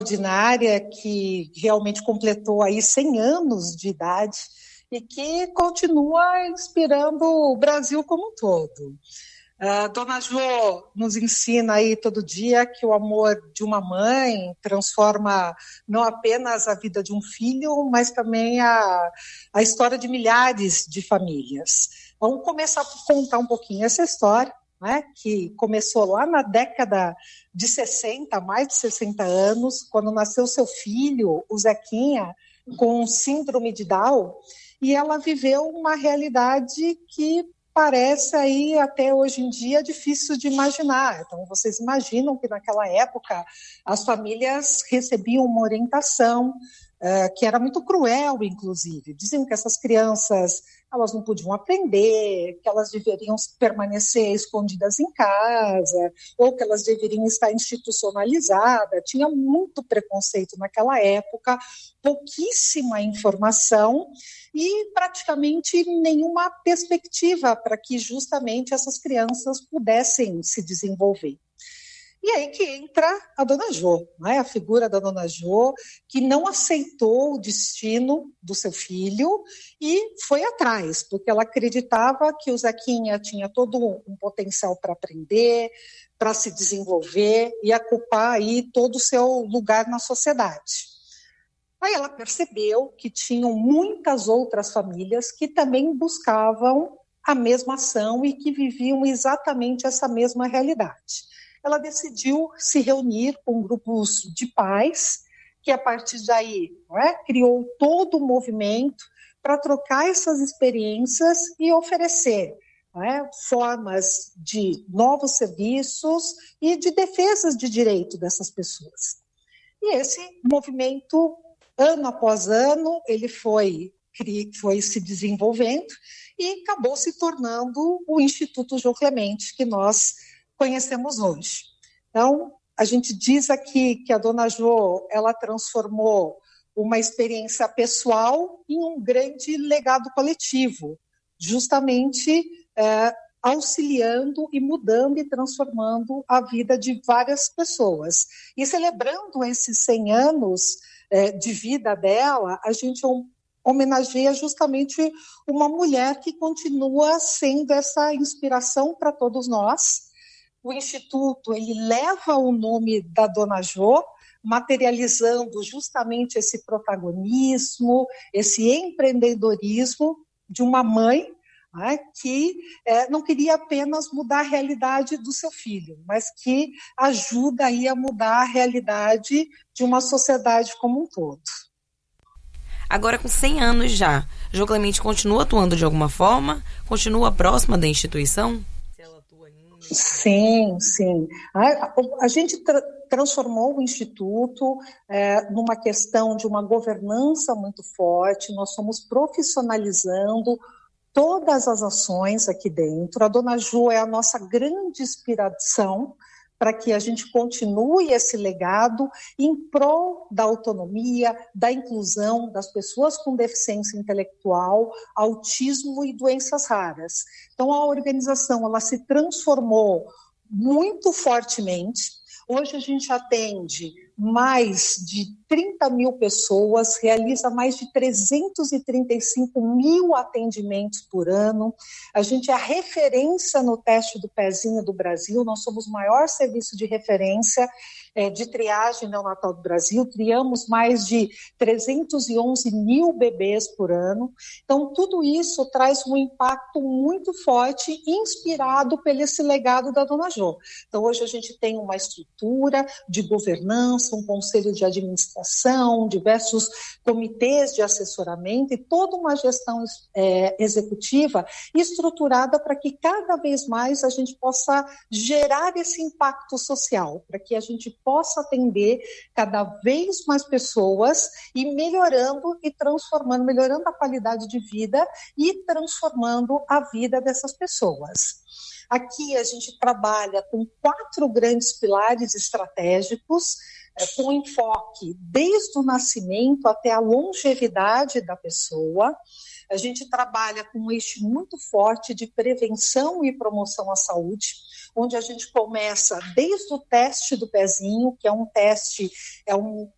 extraordinária que realmente completou aí 100 anos de idade e que continua inspirando o Brasil como um todo. Dona Jo nos ensina aí todo dia que o amor de uma mãe transforma não apenas a vida de um filho, mas também a história de milhares de famílias. Vamos começar a contar um pouquinho essa história, né, que começou lá na década de 60, mais de 60 anos, quando nasceu seu filho, o Zequinha, com síndrome de Down, e ela viveu uma realidade que parece aí até hoje em dia difícil de imaginar. Então, vocês imaginam que naquela época as famílias recebiam uma orientação que era muito cruel, inclusive. Diziam que essas crianças elas não podiam aprender, que elas deveriam permanecer escondidas em casa, ou que elas deveriam estar institucionalizadas. Tinha muito preconceito naquela época, pouquíssima informação e praticamente nenhuma perspectiva para que justamente essas crianças pudessem se desenvolver. E aí que entra a Dona Jo, né? A figura da Dona Jo, que não aceitou o destino do seu filho e foi atrás, porque ela acreditava que o Zequinha tinha todo um potencial para aprender, para se desenvolver e ocupar aí todo o seu lugar na sociedade. Aí ela percebeu que tinham muitas outras famílias que também buscavam a mesma ação e que viviam exatamente essa mesma realidade. Ela decidiu se reunir com grupos de pais, que a partir daí criou todo um movimento para trocar essas experiências e oferecer formas de novos serviços e de defesas de direito dessas pessoas. E esse movimento, ano após ano, ele foi se desenvolvendo e acabou se tornando o Instituto Jo Clemente, que nós conhecemos hoje. Então, a gente diz aqui que a Dona Jo, ela transformou uma experiência pessoal em um grande legado coletivo, justamente auxiliando e mudando e transformando a vida de várias pessoas. E celebrando esses 100 anos de vida dela, a gente homenageia justamente uma mulher que continua sendo essa inspiração para todos nós. O Instituto ele leva o nome da Dona Jo, materializando justamente esse protagonismo, esse empreendedorismo de uma mãe que não queria apenas mudar a realidade do seu filho, mas que ajuda aí a mudar a realidade de uma sociedade como um todo. Agora, com 100 anos já, Jo Clemente continua atuando de alguma forma? Continua próxima da instituição? Sim, sim. A gente transformou o Instituto numa questão de uma governança muito forte, nós fomos profissionalizando todas as ações aqui dentro. A Dona Jo é a nossa grande inspiração para que a gente continue esse legado em prol da autonomia, da inclusão das pessoas com deficiência intelectual, autismo e doenças raras. Então, a organização ela se transformou muito fortemente. Hoje a gente atende mais de 30 mil pessoas, realiza mais de 335 mil atendimentos por ano. A gente é a referência no teste do pezinho do Brasil, nós somos o maior serviço de referência de triagem neonatal do Brasil, triamos mais de 311 mil bebês por ano. Então, tudo isso traz um impacto muito forte, inspirado pelo esse legado da Dona Jo. Então, hoje a gente tem uma estrutura de governança, um conselho de administração, diversos comitês de assessoramento e toda uma gestão executiva estruturada para que cada vez mais a gente possa gerar esse impacto social, para que a gente possa atender cada vez mais pessoas e melhorando e transformando, melhorando a qualidade de vida e transformando a vida dessas pessoas. Aqui a gente trabalha com 4 grandes pilares estratégicos, com enfoque desde o nascimento até a longevidade da pessoa. A gente trabalha com um eixo muito forte de prevenção e promoção à saúde, onde a gente começa desde o teste do pezinho, que é um teste,